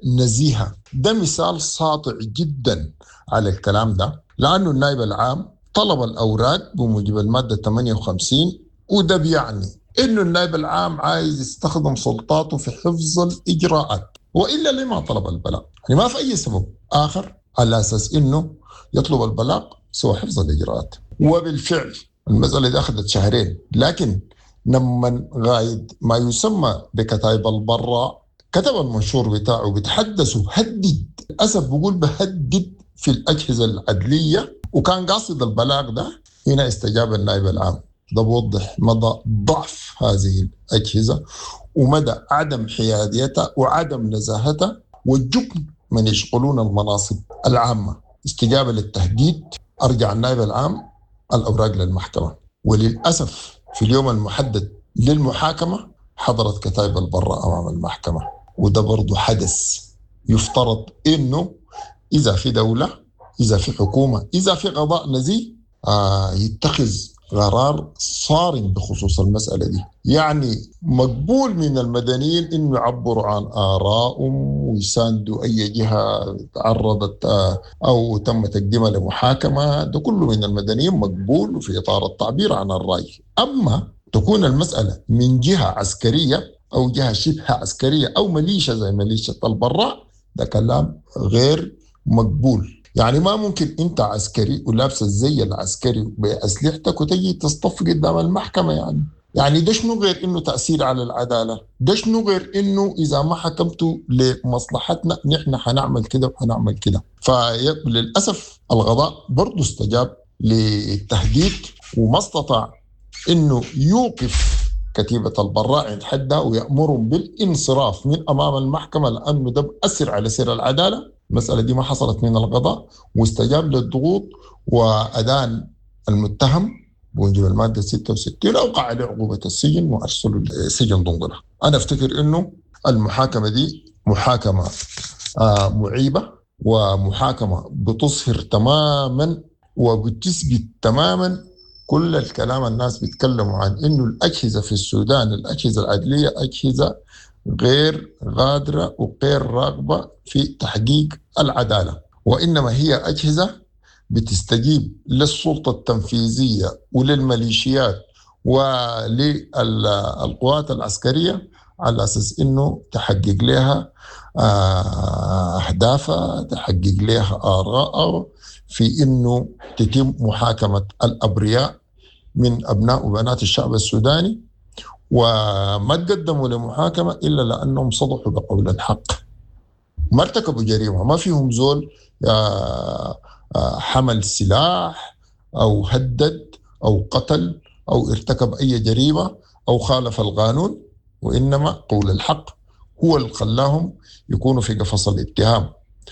نزيهة. ده مثال ساطع جدا على الكلام ده، لأنه النائب العام طلب الأوراق بموجب المادة 58، وده بيعني إنه النائب العام عايز يستخدم سلطاته في حفظ الإجراءات، وإلا لما طلب البلاغ؟ يعني ما في أي سبب آخر على أساس إنه يطلب البلاغ سوى حفظ الإجراءات. وبالفعل المسألة دي أخذت شهرين، لكن لما غايد ما يسمى بكتائب البراء كتب المنشور بتاعه بتحدثوا هدد، للأسف بقول بهدد في الأجهزة العدلية، وكان قاصد البلاغ ده. هنا استجاب النائب العام. ده بوضح مدى ضعف هذه الأجهزة ومدى عدم حياديتها وعدم نزاهتها والجبن من يشغلون المناصب العامة. استجابة للتهديد، أرجع النائب العام الأوراق للمحكمة، وللأسف في اليوم المحدد للمحاكمة حضرت كتائب البراء أمام المحكمة. وده برضو حدث يفترض إنه إذا في دولة، إذا في حكومة، إذا في قضاء نزيه يتخذ قرار صارم بخصوص المسألة دي. يعني مقبول من المدنيين إنه يعبروا عن آرائهم ويساندوا أي جهة تعرضت أو تم تقديمها لمحاكمة، ده كله من المدنيين مقبول وفي إطار التعبير عن الرأي. أما تكون المسألة من جهة عسكرية أو جهة شبه عسكرية أو ميليشيا زي ميليشيا البراء، ده كلام غير مقبول. يعني ما ممكن انت عسكري ولابس الزي العسكري بأسلحتك وتجي تصطف قدام المحكمة. يعني ده شنو غير انه تأثير على العدالة؟ ده شنو غير انه اذا ما حكمتوا لمصلحتنا نحن حنعمل كده وحنعمل كده؟ فللأسف القضاء برضو استجاب للتهديد وما استطاع انه يوقف كتيبة البراء عند حدها ويأمرهم بالانصراف من امام المحكمة، لانه ده بأثر على سير العدالة. المسألة دي ما حصلت من القضاء، واستجاب للضغوط وأدان المتهم بموجب المادة 66 أوقع عليه عقوبة السجن وأرسله السجن ضمنه. أنا أفتكر إنه المحاكمة دي محاكمة معيبة، ومحاكمة بتصهر تماما وبتثبت تماما كل الكلام الناس بيتكلموا عن إنه الأجهزة في السودان، الأجهزة العدلية، أجهزة غير غادرة وغير راغبة في تحقيق العدالة، وإنما هي أجهزة بتستجيب للسلطة التنفيذية وللميليشيات وللقوات العسكرية على أساس إنه تحقق لها أهدافها، تحقق لها آراءها في إنه تتم محاكمة الأبرياء من أبناء وبنات الشعب السوداني، وما تقدموا لمحاكمة إلا لأنهم صدحوا بقول الحق، ما ارتكبوا جريمة، ما فيهم زول حمل سلاح أو هدد أو قتل أو ارتكب أي جريمة أو خالف القانون، وإنما قول الحق هو اللي خلاهم يكونوا في قفص الاتهام.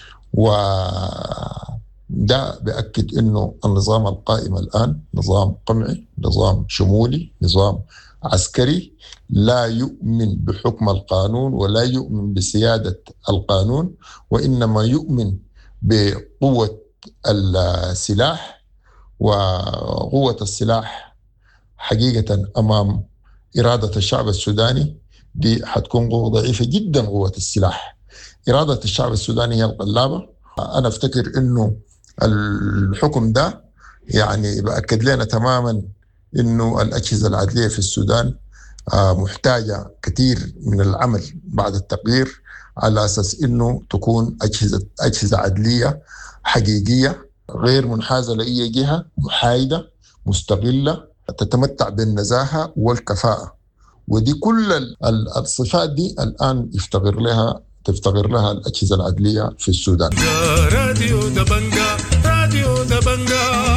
وده بأكد إنه النظام القائم الآن نظام قمعي، نظام شمولي، نظام عسكري لا يؤمن بحكم القانون ولا يؤمن بسيادة القانون، وإنما يؤمن بقوة السلاح. وقوة السلاح حقيقة أمام إرادة الشعب السوداني دي حتكون قوة ضعيفة جدا. قوة السلاح، إرادة الشعب السوداني هي الغلابة. أنا أفتكر إنه الحكم ده يعني بأكد لنا تماما إنه الأجهزة العدلية في السودان محتاجة كثير من العمل بعد التغيير على أساس إنه تكون أجهزة عدلية حقيقية غير منحازة لأي جهة، محايدة مستقلة تتمتع بالنزاهة والكفاءة. ودي كل الصفات دي الآن تفتقر لها الأجهزة العدلية في السودان. راديو دبنجا، راديو دبنجا.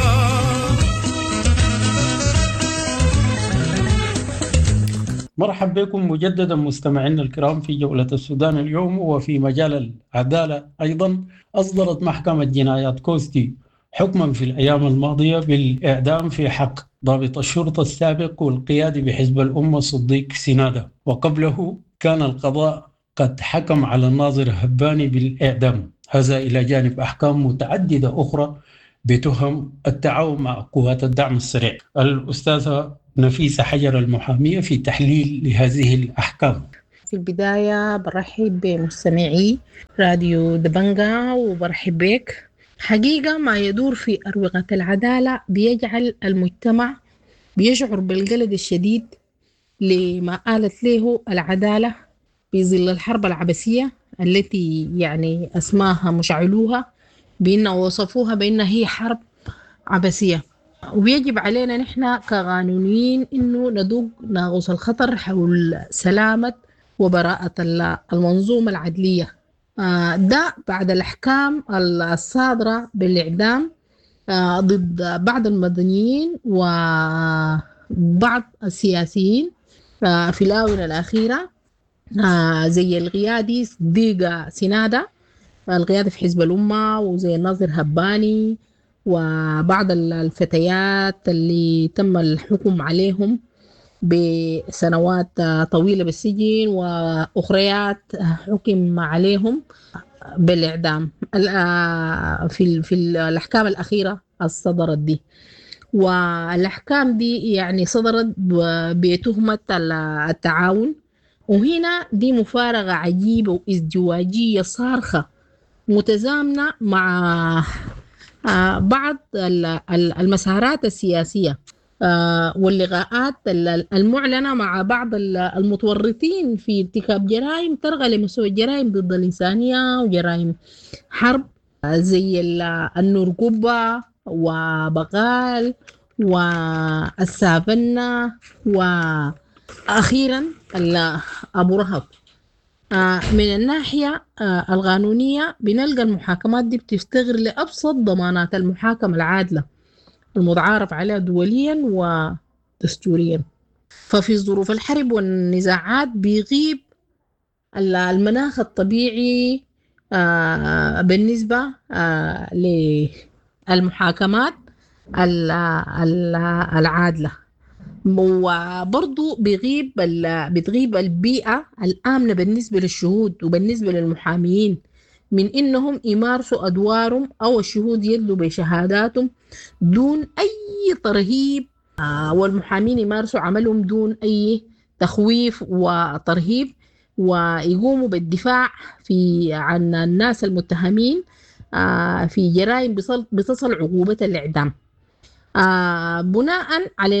مرحبا بكم مجددا مستمعينا الكرام في جولة السودان اليوم. وفي مجال العدالة أيضا أصدرت محكمة جنايات كوستي حكما في الأيام الماضية بالإعدام في حق ضابط الشرطة السابق والقيادي بحزب الأمة صديق سنادة، وقبله كان القضاء قد حكم على الناظر هباني بالإعدام، هذا إلى جانب أحكام متعددة أخرى بتهم التعاون مع قوات الدعم السريع. الأستاذة نفيسة حجر المحامية في تحليل لهذه الأحكام. في البداية برحب بمستمعي راديو دبنجة وبرحب بك. حقيقة ما يدور في أروقة العدالة بيجعل المجتمع بيشعر بالقلق الشديد لما آلت له العدالة في ظل الحرب العبثية التي يعني أسماها مشعلوها بأنه وصفوها بأنها هي حرب عبثية. ويجب علينا نحن كقانونيين إنه ندوق ناقوس الخطر حول سلامة وبراءة المنظومة العدلية. ده بعد الأحكام الصادرة بالإعدام ضد بعض المدنيين وبعض السياسيين في الآونة الأخيرة، زي القيادي صديق سنادة القيادة في حزب الأمة، وزي الناظر هباني، وبعض الفتيات اللي تم الحكم عليهم بسنوات طويلة بالسجن، وأخريات حكم عليهم بالإعدام في الأحكام الأخيرة الصدرت دي. والأحكام دي يعني صدرت بتهمة التعاون، وهنا دي مفارقة عجيبة وازدواجية صارخة متزامنة مع بعض المسارات السياسية واللقاءات المعلنة مع بعض المتورطين في ارتكاب جرائم ترغى لمستوى الجرائم ضد الإنسانية وجرائم حرب، زي النور قبة وبقال والسافنة وأخيرا أبو رهب. من الناحية القانونية بنلقى المحاكمات دي بتفتقر لأبسط ضمانات المحاكمة العادلة المتعارف عليها دوليا ودستوريا. ففي ظروف الحرب والنزاعات بيغيب المناخ الطبيعي بالنسبة للمحاكمات العادلة، وبرضو بتغيب البيئة الآمنة بالنسبة للشهود وبالنسبة للمحاميين من إنهم يمارسوا أدوارهم أو الشهود يدلوا بشهاداتهم دون أي ترهيب، والمحامين يمارسوا عملهم دون أي تخويف وترهيب، ويقوموا بالدفاع عن الناس المتهمين في جرائم بتصل عقوبة الإعدام. بناء على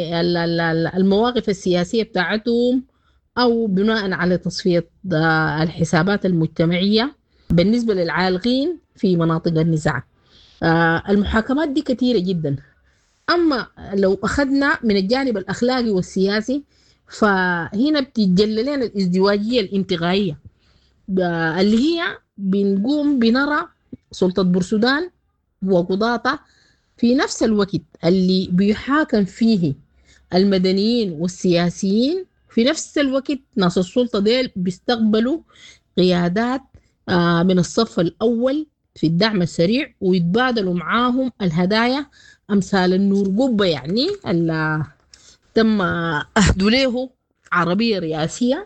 المواقف السياسية بتاعتهم أو بناء على تصفية الحسابات المجتمعية بالنسبة للعالقين في مناطق النزاع. المحاكمات دي كثيرة جدا. أما لو أخذنا من الجانب الأخلاقي والسياسي فهنا بتتجلى لنا الازدواجية الانتقائية اللي هي بنقوم بنرى سلطة بورسودان وقضاة في نفس الوقت اللي بيحاكم فيه المدنيين والسياسيين، في نفس الوقت ناس السلطة ديل بيستقبلوا قيادات من الصف الأول في الدعم السريع ويتبادلوا معاهم الهدايا أمثال النور قبة، يعني اللي تم أهدوا له عربية رئاسية،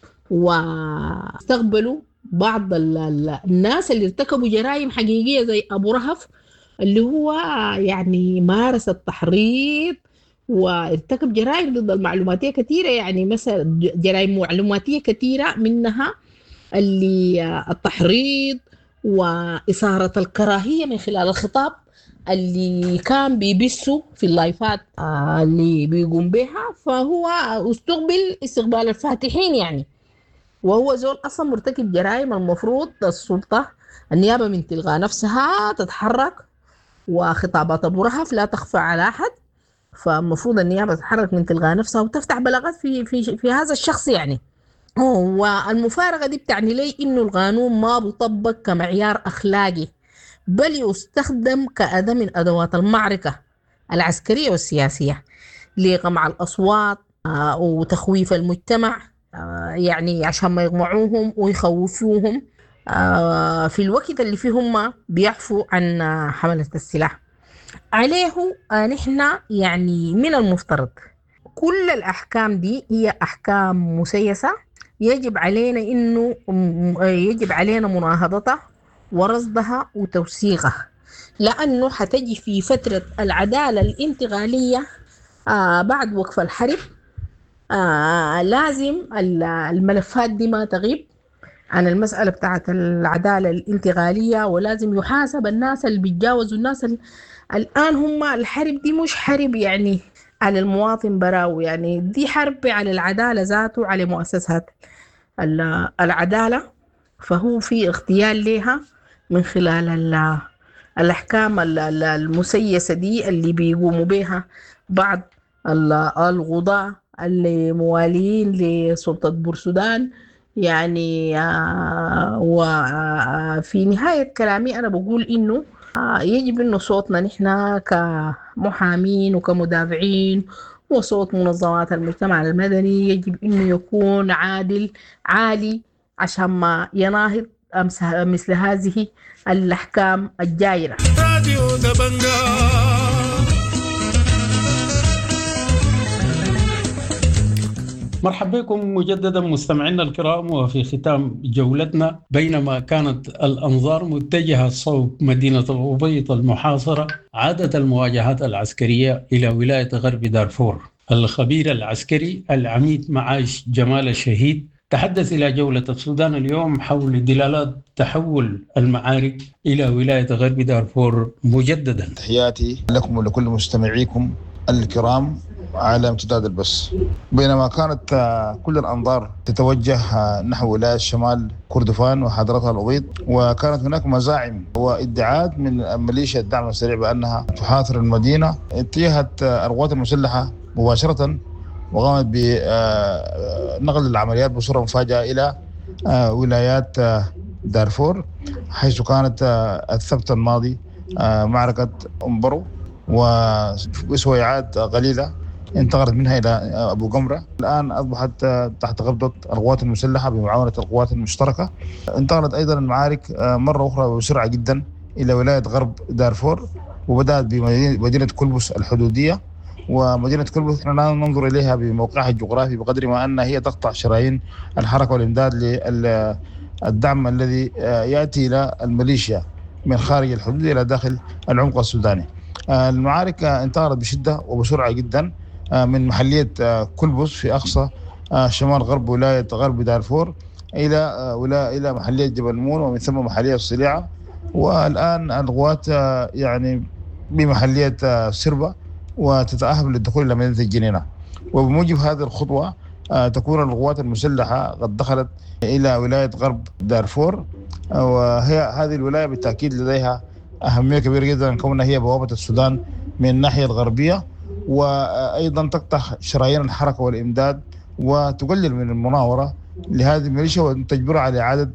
واستقبلوا بعض الناس اللي ارتكبوا جرائم حقيقية زي أبو رهف اللي هو يعني مارس التحريض وارتكب جرائم ضد المعلوماتية كثيرة، يعني مثلا جرائم معلوماتية كثيرة منها اللي التحريض وإثارة الكراهية من خلال الخطاب اللي كان بيبثوا في اللايفات اللي بيقوم بها، فهو استقبل استقبال الفاتحين يعني، وهو زول أصلا مرتكب جرائم. المفروض السلطة النيابة من تلقى نفسها تتحرك، وخطابات أبو رهف لا تخفى على أحد، فالمفروض النيابة تتحرك من تلقى نفسها وتفتح بلاغات في هذا الشخص يعني. والمفارقة دي بتعني لي إنه القانون ما بيطبق كمعيار أخلاقي، بل يستخدم كأداة من أدوات المعركة العسكرية والسياسية لقمع الأصوات وتخويف المجتمع، يعني عشان ما يقمعوهم ويخوفوهم في الوقت اللي فيه هم بيعفوا عن حملة السلاح عليه. نحن يعني من المفترض كل الأحكام دي هي أحكام مسيسة، يجب علينا مناهضتها ورصدها وتوثيقها، لأنه حتجي في فترة العدالة الانتقالية بعد وقف الحرب لازم الملفات دي ما تغيب عن المسألة بتاعت العدالة الانتقالية، ولازم يحاسب الناس اللي بيتجاوزوا الناس الآن. هم الحرب دي مش حرب يعني على المواطن براو، يعني دي حرب على العدالة ذاته، على مؤسسات العدالة. فهو في اغتيال لها من خلال الأحكام المسيسة دي اللي بيقوموا بها بعض القضاة اللي موالين لسلطة بورسودان. يعني وفي نهاية كلامي أنا بقول إنه يجب إنه صوتنا نحن كمحامين وكمدافعين وصوت منظمات المجتمع المدني يجب إنه يكون عالي عشان ما يناهض مثل هذه الأحكام الجائرة. راديو دبنجا. مرحبا بكم مجددا مستمعينا الكرام. وفي ختام جولتنا، بينما كانت الأنظار متجهة صوب مدينة الأبيض المحاصرة، عادت المواجهات العسكرية إلى ولاية غرب دارفور. الخبير العسكري العميد معاش جمال الشهيد تحدث إلى جولة السودان اليوم حول دلالات تحول المعارك إلى ولاية غرب دارفور مجددا. تحياتي لكم ولكل مستمعيكم الكرام على امتداد البث. بينما كانت كل الأنظار تتوجه نحو ولاية شمال كردفان وحضرتها الأبيض، وكانت هناك مزاعم وادعاءات من ميليشيا الدعم السريع بأنها تحاصر المدينة، اتجهت القوات المسلحة مباشرة وقامت بنقل العمليات بصورة مفاجئة إلى ولايات دارفور، حيث كانت السبت الماضي معركة أمبرو، وسويعات قليلة انتقلت منها إلى أبو قمرة. الآن أصبحت تحت قبضة القوات المسلحة بمعاونة القوات المشتركة. انتقلت أيضا المعارك مرة أخرى بسرعة جدا إلى ولاية غرب دارفور، وبدأت بمدينة كلبس الحدودية. ومدينة كلبس نحن لا ننظر إليها بموقعها الجغرافي بقدر ما أنها هي تقطع شرايين الحركة والإمداد للدعم الذي يأتي إلى الميليشيا من خارج الحدود إلى داخل العمق السوداني. المعارك انتقلت بشدة وبسرعة جدا من محلية كلبس في أقصى شمال غرب ولاية غرب دارفور إلى محلية جبل مون، ومن ثم محلية الصليعة، والآن القوات يعني بمحلية سربة وتتأهب للدخول إلى مدينة الجنينة. وبموجب هذه الخطوة تكون القوات المسلحة قد دخلت إلى ولاية غرب دارفور، وهي هذه الولاية بالتأكيد لديها أهمية كبيرة جدا كونها هي بوابة السودان من الناحية الغربية، وأيضا تقطع شرايين الحركة والإمداد وتقلل من المناورة لهذه الميليشيا وتجبرها على إعادة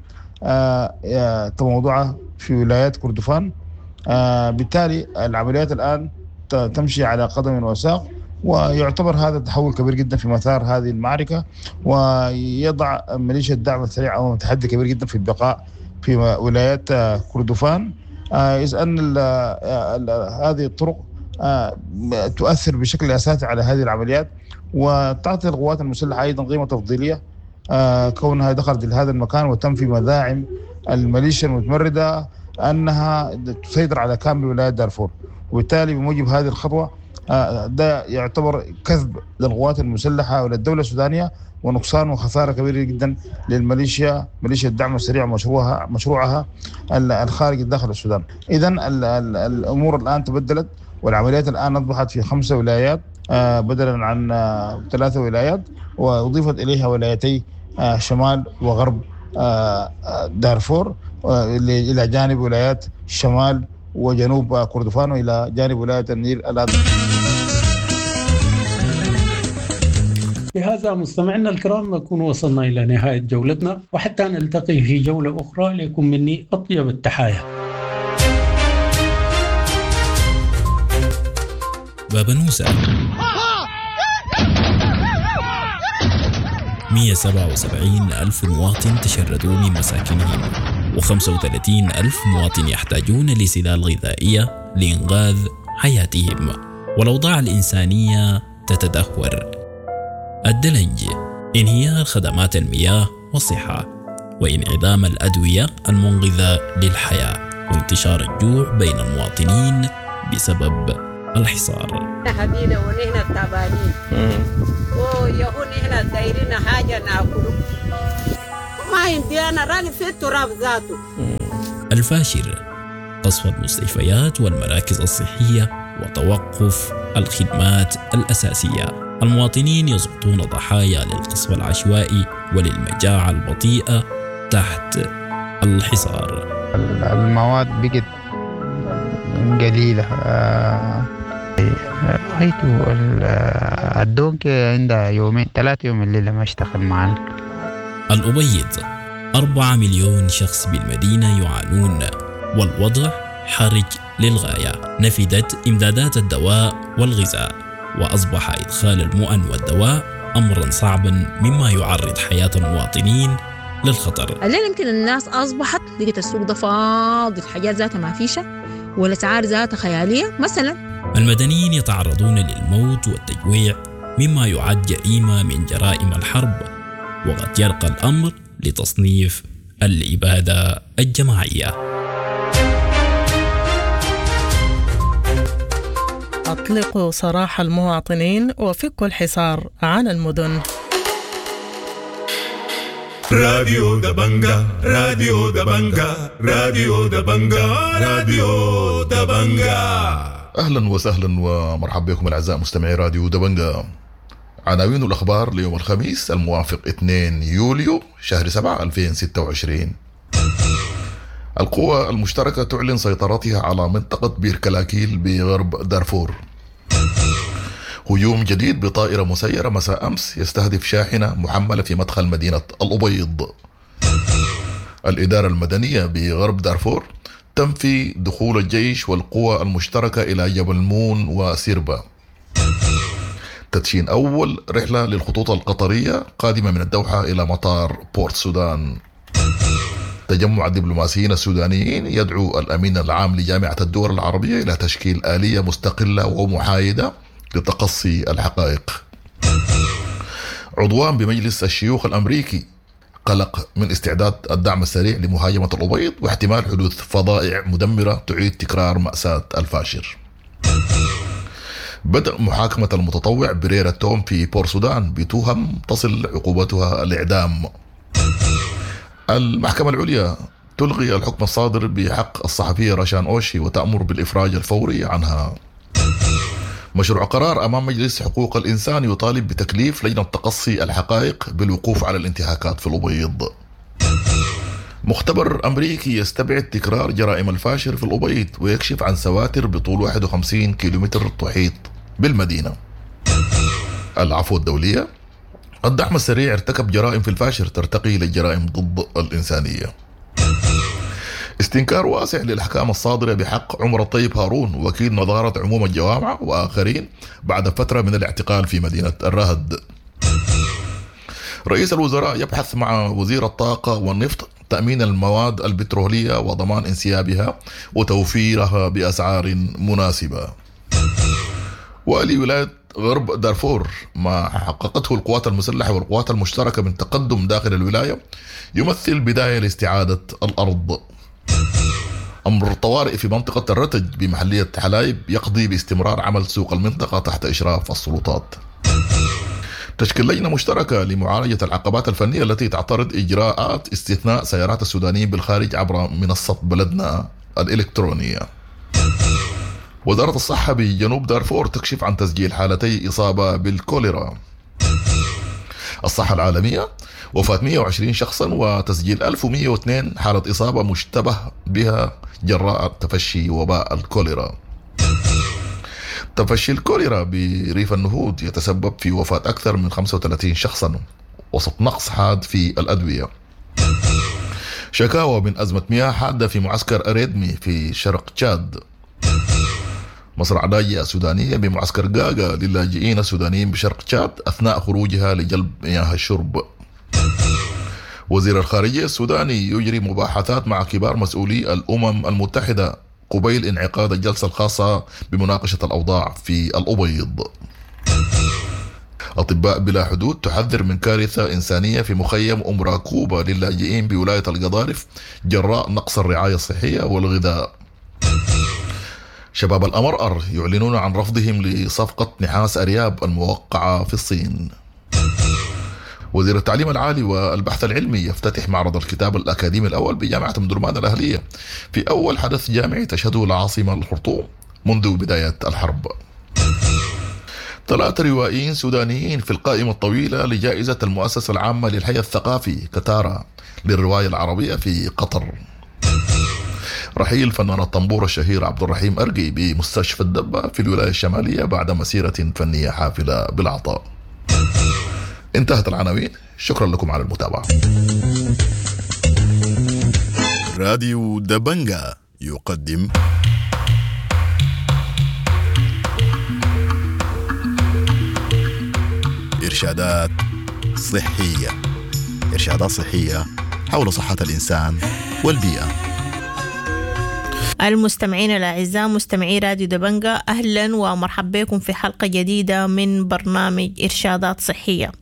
تموضعها في ولايات كردفان. بالتالي العمليات الآن تمشي على قدم وساق، ويعتبر هذا تحول كبير جدا في مسار هذه المعركة، ويضع ميليشيا الدعم السريع أمام تحدي كبير جدا في البقاء في ولايات كردفان، إذ أن هذه الطرق تؤثر بشكل أساسي على هذه العمليات، وتعطي القوات المسلحة أيضا قيمة تفضيلية كونها دخلت إلى هذا المكان وتنفي مزاعم الميليشيا المتمردة أنها تسيطر على كامل ولاية دارفور. وبالتالي بموجب هذه الخطوة ده يعتبر كذب للقوات المسلحة وللدولة السودانية، ونقصان وخسارة كبيرة جدا للميليشيا، ميليشيا الدعم السريع مشروعها الخارج داخل السودان. إذن الأمور الآن تبدلت، والعمليات الآن أصبحت في 5 ولايات بدلا عن 3 ولايات، وأضيفت إليها ولايتي شمال وغرب دارفور إلى جانب ولايات شمال وجنوب كردفان، وإلى جانب ولاية النيل الأبيض. بهذا مستمعينا الكرام نكون وصلنا إلى نهاية جولتنا، وحتى نلتقي في جولة أخرى لكم مني أطيب التحايا. بابا نوسة 177 ألف مواطن تشردوا من مساكنهم، و35 ألف مواطن يحتاجون لسلال غذائية لإنقاذ حياتهم، والأوضاع الإنسانية تتدهور. الدلنج، انهيار خدمات المياه والصحة، وانعدام الأدوية المنقذة للحياة، وانتشار الجوع بين المواطنين بسبب الحصار. حبيبي ونحن التعبانين ويهون نحن دايرين حاجة ناكله ما يمدي أنا راقد في التراب ذاته. الفاشر قصف المستشفيات والمراكز الصحية وتوقف الخدمات الأساسية. المواطنين يسقطون ضحايا للقصف العشوائي وللمجاعة البطيئة تحت الحصار. المواد بقت قليلة. رأيته الدونك عندها يومين 3 يوم الليلة ما اشتغل معنا. الأبيض 4 مليون شخص بالمدينة يعانون والوضع حرج للغاية. نفدت إمدادات الدواء والغذاء وأصبح إدخال المؤن والدواء أمرا صعبا مما يعرض حياة المواطنين للخطر. الليل يمكن الناس أصبحت لقيت السوق ده فاضي، الحاجات ذاتها ما فيشة والأسعار ذاتها خيالية. مثلا المدنيين يتعرضون للموت والتجويع مما يعد جريمة من جرائم الحرب، وقد يرقى الأمر لتصنيف الإبادة الجماعية. أطلقوا سراح المواطنين وفكوا الحصار عن المدن. راديو دبنجا راديو دبنجا راديو دبنجا راديو دبنجا. أهلا وسهلا ومرحبا بكم الأعزاء مستمعي راديو دبنجا. عناوين الأخبار ليوم الخميس الموافق 2 يوليو شهر 7 2026. القوى المشتركة تعلن سيطرتها على منطقة بير كلاكيل بغرب دارفور. هجوم جديد بطائرة مسيرة مساء أمس يستهدف شاحنة محملة في مدخل مدينة الأبيض. الإدارة المدنية بغرب دارفور تنفي دخول الجيش والقوى المشتركة إلى جبل مون وسيربا. تدشين أول رحلة للخطوط القطرية قادمة من الدوحة إلى مطار بورت سودان. تجمع الدبلوماسيين السودانيين يدعو الأمين العام لجامعة الدول العربية إلى تشكيل آلية مستقلة ومحايدة لتقصي الحقائق. عضوان بمجلس الشيوخ الأمريكي قلق من استعداد الدعم السريع لمهاجمة الأبيض واحتمال حدوث فظائع مدمرة تعيد تكرار مأساة الفاشر. بدأ محاكمة المتطوع بريرة توم في بور سودان بتهم تصل عقوبتها الإعدام. المحكمة العليا تلغي الحكم الصادر بحق الصحفية رشان أوشي وتأمر بالإفراج الفوري عنها. مشروع قرار أمام مجلس حقوق الإنسان يطالب بتكليف لجنة تقصي الحقائق بالوقوف على الانتهاكات في الأبيض. مختبر أمريكي يستبعد تكرار جرائم الفاشر في الأبيض ويكشف عن سواتر بطول 51 كيلومتر تحيط بالمدينة. العفو الدولية الدعم السريع ارتكب جرائم في الفاشر ترتقي للجرائم ضد الإنسانية. استنكار واسع للأحكام الصادرة بحق عمر الطيب هارون وكيل نظارة عموم الجوامع وآخرين بعد فترة من الاعتقال في مدينة الرهد. رئيس الوزراء يبحث مع وزير الطاقة والنفط تأمين المواد البترولية وضمان انسيابها وتوفيرها بأسعار مناسبة. ولولاية غرب دارفور ما حققته القوات المسلحة والقوات المشتركة من تقدم داخل الولاية يمثل بداية لاستعادة الأرض. أمر طوارئ في منطقة الرتج بمحلية حلايب يقضي باستمرار عمل سوق المنطقة تحت إشراف السلطات. تشكيل لجنة مشتركة لمعالجة العقبات الفنية التي تعترض إجراءات استثناء سيارات السودانيين بالخارج عبر منصة بلدنا الإلكترونية. وزارة الصحة بجنوب دارفور تكشف عن تسجيل حالتي إصابة بالكوليرا. الصحة العالمية وفاة 120 شخصا وتسجيل 1102 حالة إصابة مشتبه بها جراء تفشي وباء الكوليرا. تفشي الكوليرا بريف النهود يتسبب في وفاة أكثر من 35 شخصا وسط نقص حاد في الأدوية. شكاوى من أزمة مياه حادة في معسكر أريدمي في شرق تشاد. مصرع لاجئة سودانية بمعسكر غاغا للاجئين السودانيين بشرق تشاد أثناء خروجها لجلب مياه الشرب. وزير الخارجية السوداني يجري مباحثات مع كبار مسؤولي الأمم المتحدة قبيل انعقاد الجلسة الخاصة بمناقشة الأوضاع في الأبيض. أطباء بلا حدود تحذر من كارثة إنسانية في مخيم أم راكوبة للاجئين بولاية القضارف جراء نقص الرعاية الصحية والغذاء. شباب الأمرأر يعلنون عن رفضهم لصفقة نحاس أرياب الموقعة في الصين. وزير التعليم العالي والبحث العلمي يفتتح معرض الكتاب الأكاديمي الأول بجامعة مدرمان الأهلية في أول حدث جامعي تشهده العاصمة الخرطوم منذ بداية الحرب. 3 روائيين سودانيين في القائمة الطويلة لجائزة المؤسسة العامة للحي الثقافي كتارا للرواية العربية في قطر. رحيل فنان الطنبور الشهير عبد الرحيم أرقي بمستشفى الدبة في الولاية الشمالية بعد مسيرة فنية حافلة بالعطاء. انتهت العناوين، شكرا لكم على المتابعة. راديو دبنجا يقدم إرشادات صحية. إرشادات صحية حول صحة الإنسان والبيئة. المستمعين الأعزاء مستمعي راديو دبنجا، أهلا ومرحبا بكم في حلقة جديدة من برنامج إرشادات صحية.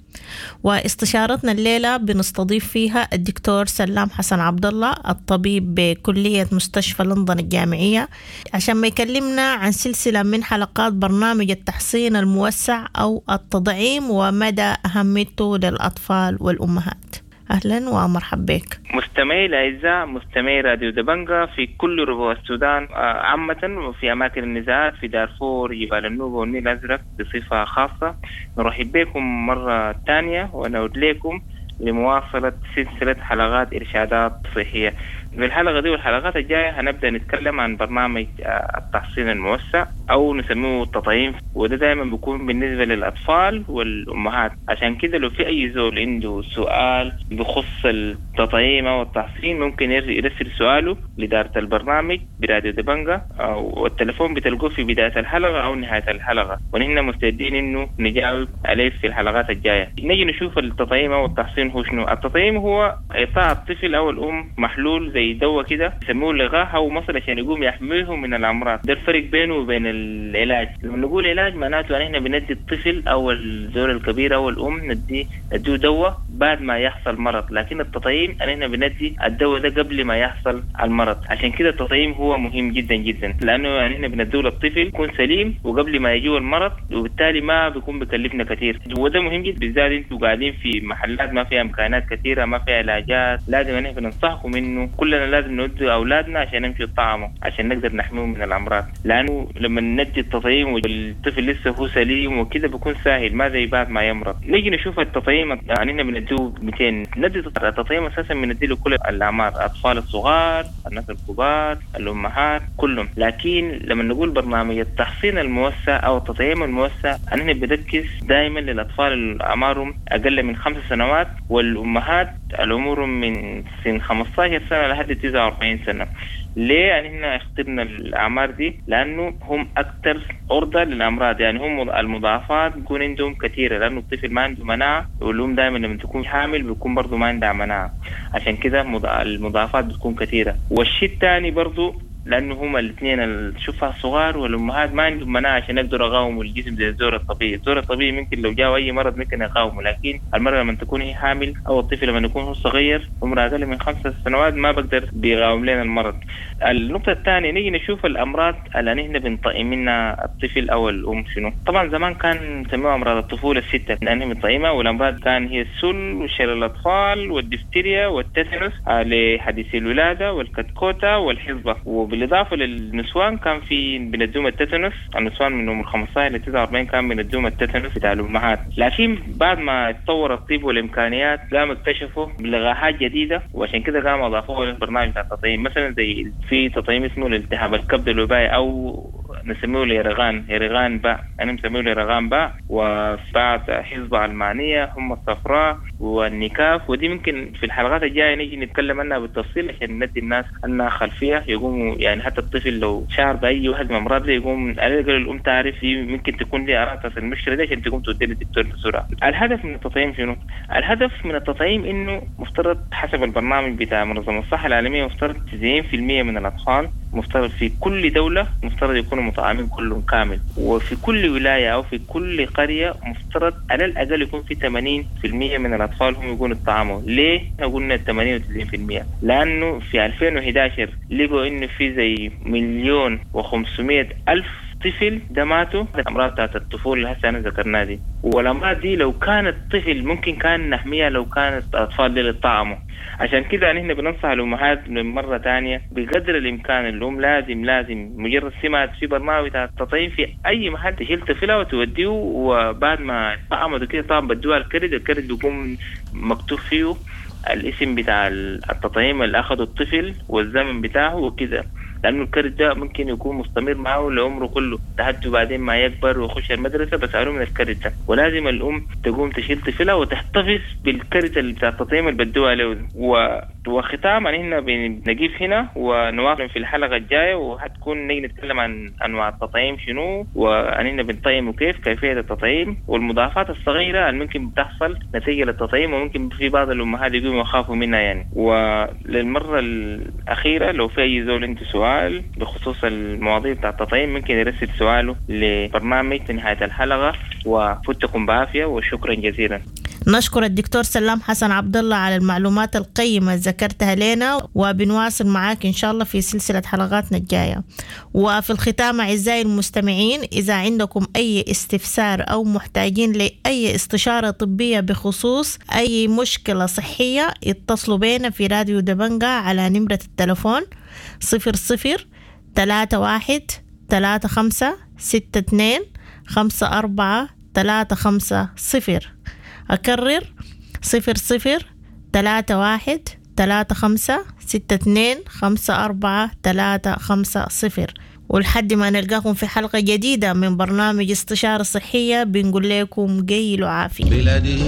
واستشارتنا الليلة بنستضيف فيها الدكتور سلام حسن عبد الله، الطبيب بكلية مستشفى لندن الجامعية، عشان ما يكلمنا عن سلسلة من حلقات برنامج التحصين الموسع أو التطعيم ومدى أهميته للأطفال والأمهات. أهلا ومرحبا بك مستمعي الأعزاء، مستمعي راديو دبنجا في كل ربوع السودان عامة، وفي أماكن النزاعات في دارفور، جبال النوبة والنيل الأزرق بصفة خاصة. نرحب بكم مرة ثانية ونعود لكم لمواصلة سلسلة حلقات إرشادات صحية. في الحلقة دي والحلقات الجاية هنبدأ نتكلم عن برنامج التحصين الموسع أو نسميه التطعيم، وده دائما بيكون بالنسبة للأطفال والأمهات. عشان كده لو في أي زول عنده سؤال بخص التطعيم أو التحصين ممكن يرسل سؤاله لإدارة البرنامج براديو دبنجا، والتلفون بتلقوه في بداية الحلقة أو نهاية الحلقة، ونحن مستعدين إنه نجاوب عليه في الحلقات الجاية. نيجي نشوف التطعيم أو التحصين هو شنو. التطعيم هو إعطاء الطفل أو الأم محلول زي دواء كده يسموه لغاها أو مصل عشان يقوم يحميهم من الأمراض. ده الفرق بينه وبين العلاج. لما نقول علاج معناته أن احنا بندي الطفل أو الزول الكبير أو الأم نديه دواء بعد ما يحصل مرض، لكن التطعيم أن احنا بندي الدواء ده قبل ما يحصل المرض. عشان كده التطعيم هو مهم جدا جدا، لأنه أن احنا بنديه للطفل يكون سليم وقبل ما يجيه المرض، وبالتالي ما بيكون بكلفنا كثير. وده مهم جدا بالذات انتوا قاعدين في محلات ما فيها إمكانات كثيرة، ما فيها علاجات. لازم أن احنا ننصحكم إنه كلنا لازم ندي أولادنا عشان نمشي الطعامة عشان نقدر نحميهم من الأمراض، لأنه لما ندي التطعيم والطفل لسه هو سليم وكده بيكون سهل، ما زي بعد ما يمرض. نيجي نشوف التطعيم، يعني احنا بنديه 200 ندي التطعيم أساسا بنديه لكل الأعمار، الأطفال الصغار، الناس الكبار، الأمهات، كلهم. لكن لما نقول برنامج التحصين الموسع أو التطعيم الموسع أننا بنركز دائما للأطفال اللي أعمارهم أقل من 5 سنوات، والأمهات العمرهم من سن 15 سنة لحد 49 سنة. ليه يعني احنا اخترنا الأعمار دي؟ لأنه هم أكثر عرضة للأمراض، يعني هم المضاعفات بيكون عندهم كثيرة، لأنه الطفل ما عنده مناعة، والأم دائما لما تكون حامل بيكون برضو ما عندها مناعة، عشان كده المضاعفات بتكون كثيرة. والشيء الثاني برضو لأنه هما الاثنين الشفاه صغار والأمهات ما عندهم مناعة عشان يقدروا يقاوموا الجسم زي الزور الطبيعي. الزور الطبيعي ممكن لو جاء أي مرض ممكن يقاومه، لكن المرة لما تكون هي حامل أو الطفل لما يكون هو صغير عمره أقل من 5 سنوات ما بقدر بيقاوم لنا المرض. النقطة الثانية نيجي نشوف الأمراض اللي نحن بنطعم منها الطفل أو الأم شنو. طبعا زمان كان نسميها أمراض الطفولة ال6 لأنها بنطعمها، والأمراض كان هي السل وشلل الأطفال والدفتيريا والتيتانوس لحديث الولادة والكتكوتة والحصبة. وبالإضافة للنسوان كان في بندوم التيتانوس، النسوان من عمر 15 ل 49 كان بندوم التيتانوس بتاع الأمهات. لكن بعد ما تطور الطب والإمكانيات قاموا اكتشفوا لغاحات جديدة، وعشان كده قاموا أضافوا للبرنامج بتاع التطعيم. مثلا زي في تطعيم اسمه الالتهاب الكبد الوبائي أو نسميه يرغان باء، أنا مسميه يرغان باء، وبعد حصبة علمانية هم الصفراء والنكاف. ودي ممكن في الحلقات الجاية نيجي نتكلم عنها بالتفصيل عشان ندي الناس أنها خلفية يقوموا، يعني حتى الطفل لو شعر بأي واحد من أمراض دي يقوم على الأقل الأم تعرف ممكن تكون لي أعراض المشكلة دي عشان تقوم تودي للدكتور بسرعة. الهدف من التطعيم شنو؟ الهدف من التطعيم إنه مفترض حسب البرنامج بتاع منظمة الصحة العالمية مفترض 90% من الأطفال مفترض في كل دولة مفترض يكونوا مطعمين كلهم كامل، وفي كل ولاية أو في كل قرية مفترض على الأقل يكون في 80% من الأطفال هم يكونوا يطعموا. ليه قلنا 80-90%؟ لأنه في 2011 لقوا إنه في زي 1,500,000 طفل ده ماتوا الأمراض بتاعت الطفولة اللي هسه أنا ذكرناها دي. والأمراض دي لو كانت طفل ممكن كان نحميها لو كانت أطفال دي للطعام. عشان كده نحن بننصح الأمهات مرة تانية بقدر الإمكان الأم لازم مجرد سمعت في برنامج بتاع التطعيم في أي محل تشيل طفلها وتوديه، وبعد ما طعموا كده طبعا بدوها الكرد بيكون مكتوب فيه الاسم بتاع التطعيم اللي أخذه الطفل والزمن بتاعه وكده، لأنه الكرد ده ممكن يكون مستمر معه لعمره كله لحد بعدين ما يكبر ويخش المدرسة بس عليه من الكرد ده. ولازم الأم تقوم تشيل طفلها وتحتفظ بالكرد اللي بتاع التطعيم اللي بدوها له. وختاما هنا بنجيب هنا ونواصل في الحلقة الجاية، وهتكون نيجي نتكلم عن أنواع التطعيم شنو، وأننا بنطعم وكيف كيفية التطعيم والمضاعفات الصغيرة اللي ممكن تحصل نتيجة للتطعيم، وممكن في بعض الأمهات يقوموا يخافوا منها يعني. وللمرة الأخيرة لو في أي زول عنده سؤال بخصوص المواضيع بتاع التطعيم ممكن يرسل سؤاله لبرنامج في نهاية الحلقة، وفتكم بعافية وشكرا جزيلا. نشكر الدكتور سلام حسن عبد الله على المعلومات القيمة ذكرتها لنا، وبنواصل معاك إن شاء الله في سلسلة حلقاتنا الجاية. وفي الختام أعزائي المستمعين، إذا عندكم أي استفسار أو محتاجين لأي استشارة طبية بخصوص أي مشكلة صحية اتصلوا بينا في راديو دبنجة على نمرة التلفون 00-31-35-62-54-350. أكرر 00-31-35-62-54-350. ولحد ما نلقاكم في حلقة جديدة من برنامج استشارة صحية بنقول لكم جيلوا عافية.